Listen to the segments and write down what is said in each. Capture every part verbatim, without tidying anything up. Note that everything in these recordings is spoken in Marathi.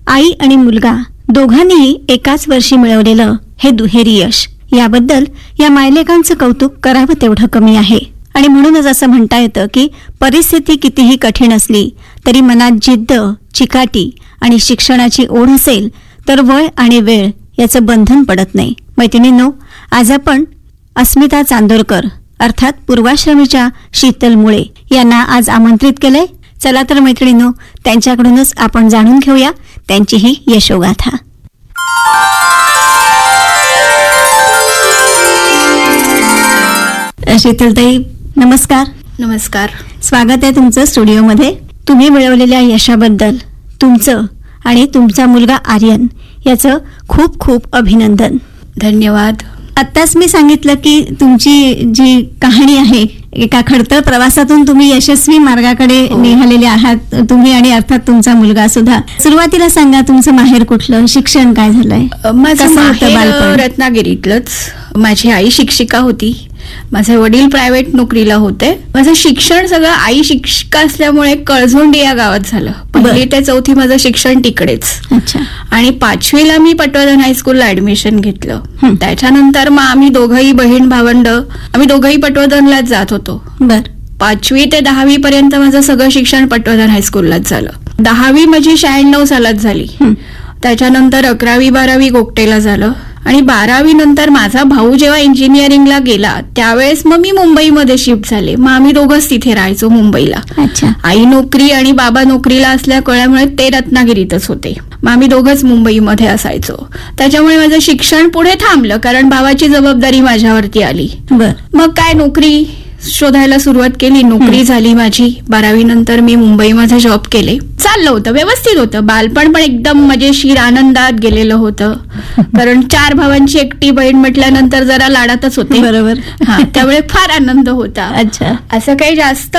आई आणि मुलगा दोघांनीही एकाच वर्षी मिळवलेलं हे दुहेरी यश, याबद्दल या मायलेकांचं कौतुक करावं तेवढं कमी आहे. आणि म्हणूनच असं म्हणता येतं की परिस्थिती कितीही कठीण असली तरी मनात जिद्द, चिकाटी आणि शिक्षणाची ओढ असेल तर वय आणि वेळ याचं बंधन पडत नाही. मैत्रिणींनो, आज आपण अस्मिता चांदोरकर अर्थात पूर्वाश्रमीच्या शीतल मुळे यांना आज आमंत्रित केलंय. चला तर मैत्रिणींनो, त्यांच्याकडूनच आपण जाणून घेऊया त्यांची ही यशोगाथा. शीतलताई, नमस्कार. नमस्कार. स्वागत आहे तुमचं स्टुडिओमध्ये. तुम्ही मिळवलेल्या यशाबद्दल तुमचं आणि तुमचा मुलगा आर्यन याचं खूप खूप अभिनंदन. धन्यवाद. आत्ताच मी सांगितलं की तुमची जी कहाणी आहे, एका खडतर प्रवासातून तुम्ही यशस्वी मार्गाकडे निघालेले आहात तुम्ही आणि अर्थात तुमचा मुलगा सुद्धा. सुरुवातीला सांगा, तुमचं माहेर कुठलं, शिक्षण काय झालंय? माझं माहेर रत्नागिरीतलंच. माझी आई शिक्षिका होती, माझे वडील प्रायव्हेट नोकरीला होते. माझं शिक्षण सगळं आई शिक्षिका असल्यामुळे कळझोंडी या गावात झालं. पहिली ते चौथी माझं शिक्षण तिकडेच. आणि पाचवीला मी पटवर्धन हायस्कूलला ऍडमिशन घेतलं. त्याच्यानंतर मग आम्ही दोघंही बहीण भावंड आम्ही दोघंही पटवर्धनलाच जात होतो. बर. पाचवी ते दहावी पर्यंत माझं सगळं शिक्षण पटवर्धन हायस्कूललाच झालं. दहावी माझी शहाण्णव सालात झाली. त्याच्यानंतर अकरावी बारावी गोगटेला झालं. आणि बारावी नंतर माझा भाऊ जेव्हा इंजिनिअरिंगला गेला त्यावेळेस मग मी मुंबईमध्ये शिफ्ट झाले. मग आम्ही दोघंच तिथे राहायचो मुंबईला. आई नोकरी आणि बाबा नोकरीला असल्या कळल्यामुळे ते रत्नागिरीतच होते. मग आम्ही दोघंच मुंबईमध्ये असायचो. त्याच्यामुळे माझं शिक्षण पुढे थांबलं कारण भावाची जबाबदारी माझ्यावरती आली. मग काय नोकरी शोधायला सुरुवात केली. नोकरी झाली माझी. बारावी नंतर मी मुंबईमध्ये जॉब केले. चाललं होतं, व्यवस्थित होतं. बालपण पण एकदम मजेशीर आनंदात गेलेलं होतं. कारण चार भावांची एकटी बहीण म्हटल्यानंतर जरा लाडातच होते. बरोबर. हा, त्यामुळे फार आनंद होता. अच्छा. असं काही जास्त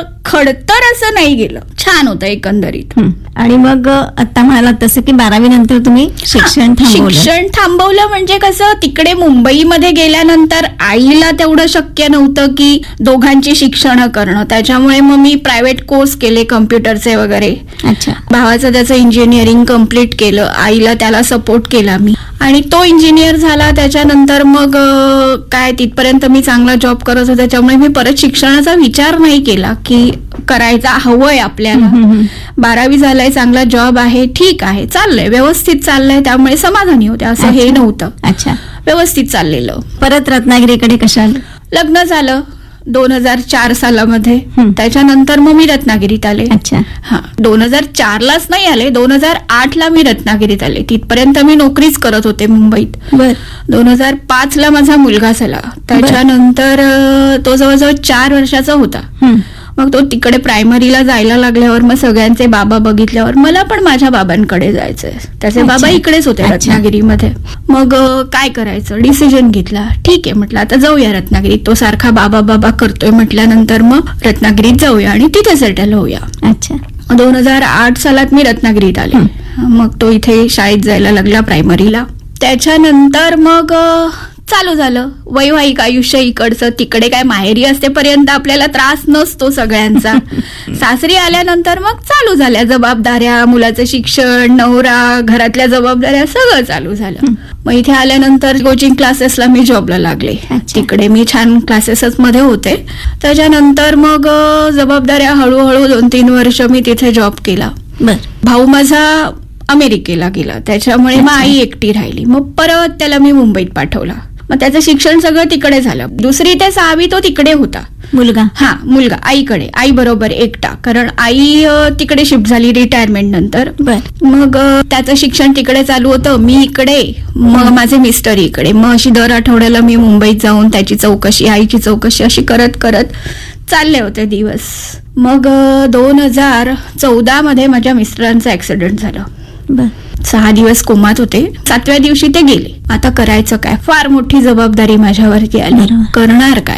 खडतर असं नाही गेलं, छान होतं एकंदरीत. आणि मग आता म्हणाला तसं की बारावी नंतर तुम्ही शिक्षण थांबवलं. शिक्षण थांबवलं म्हणजे कसं, तिकडे मुंबईमध्ये गेल्यानंतर आईला तेवढं शक्य नव्हतं की दोघांची शिक्षण करणं. त्याच्यामुळे मग मी प्रायव्हेट कोर्स केले कम्प्युटरचे वगैरे. अच्छा. भावाचं त्याचं इंजिनिअरिंग कम्प्लीट केलं. आईला त्याला सपोर्ट केला मी. आणि तो इंजिनियर झाला. त्याच्यानंतर मग काय तिथपर्यंत मी चांगला जॉब करत होते. त्याच्यामुळे मी परत शिक्षणाचा विचार नाही केला की करायचा हवंय आपल्याला. बारावी झालंय, चांगला जॉब आहे, ठीक आहे, चाललंय, व्यवस्थित चाललंय, त्यामुळे समाधानी होते. असं हे नव्हतं. अच्छा. व्यवस्थित चाललेलं. परत रत्नागिरीकडे कशाला? लग्न झालं दोन हजार चार सालामध्ये. त्याच्यानंतर मग मी रत्नागिरीत आले. अच्छा. हा, दोन हजार चार लाच नाही आले, दोन हजार आठ ला मी रत्नागिरीत आले. तिथपर्यंत मी नोकरीच करत होते मुंबईत. दोन हजार पाच ला माझा मुलगा झाला. त्याच्यानंतर तो जवळजवळ चार वर्षाचा होता. मग तो तिकडे प्रायमरीला जायला लागल्यावर मग सगळ्यांचे बाबा बघितल्यावर मला पण माझ्या बाबांकडे जायचंय. त्याचे बाबा इकडेच होते रत्नागिरीमध्ये. मग काय करायचं डिसिजन घेतला. ठीक आहे म्हटलं, आता जाऊया रत्नागिरीत. तो सारखा बाबा बाबा करतोय म्हटल्यानंतर मग रत्नागिरीत जाऊया आणि तिथे सेटल होऊया. अच्छा. दोन हजार आठ सालात मी रत्नागिरीत आले. मग तो इथे शाळेत जायला लागला प्रायमरीला. त्याच्यानंतर मग चालू झालं वैवाहिक आयुष्य इकडचं. तिकडे काय माहेरी असतेपर्यंत आपल्याला त्रास नसतो सगळ्यांचा. सासरी आल्यानंतर मग चालू झाल्या जबाबदाऱ्या, मुलाचं शिक्षण, नवरा, घरातल्या जबाबदाऱ्या, सगळं चालू झालं. मग इथे आल्यानंतर कोचिंग क्लासेसला मी जॉबला लागले. तिकडे मी छान क्लासेस मध्ये होते. त्याच्यानंतर मग जबाबदाऱ्या हळूहळू दोन तीन वर्ष मी तिथे जॉब केला. भाऊ माझा अमेरिकेला गेला. त्याच्यामुळे मग आई एकटी राहिली. मग परत त्याला मी मुंबईत पाठवला. मग त्याचं शिक्षण सगळं तिकडे झालं. दुसरी ते सहावी तो तिकडे होता. मुलगा? हा, मुलगा आईकडे, आई बरोबर एकटा. कारण आई तिकडे शिफ्ट झाली रिटायरमेंट नंतर. मग त्याचं शिक्षण तिकडे चालू होतं, मी इकडे, मग माझे मिस्टर इकडे. मग अशी दर आठवड्याला मी मुंबईत जाऊन त्याची चौकशी, आईची चौकशी अशी करत करत चालले होते दिवस. मग दोन हजार चौदा मध्ये माझ्या मिस्टरांचा ऍक्सिडेंट झाला. सहा दिवस कोमात होते. सातव्या दिवशी ते गेले. आता करायचं काय, फार मोठी जबाबदारी माझ्यावरती आली. करणार काय,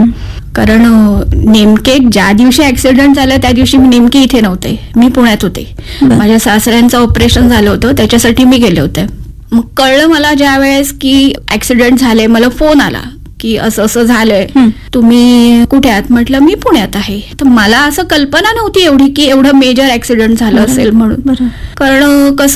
कारण नेमके ज्या दिवशी ऍक्सिडेंट झालं त्या दिवशी मी नेमकी इथे नव्हते, मी पुण्यात होते. माझ्या सासऱ्यांचं ऑपरेशन झालं होतं, त्याच्यासाठी मी गेले होते. मग कळलं मला ज्या वेळेस की ऍक्सिडेंट झाले, मला फोन आला की असं असं झालंय, तुम्ही कुठे आहात? म्हटलं मी पुण्यात आहे. तर मला असं कल्पना नव्हती एवढी की एवढं मेजर ऍक्सिडेंट झालं असेल म्हणून. कारण कसं